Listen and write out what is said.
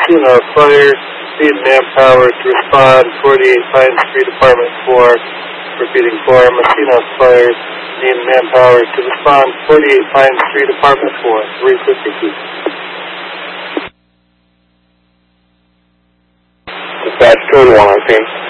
Messina Fire need manpower to respond. 48 Pine Street, Apartment 4. Repeating 4. Messina Fire need manpower to respond. 48 Pine Street, Apartment 4. 352. Dispatch code 1 on scene.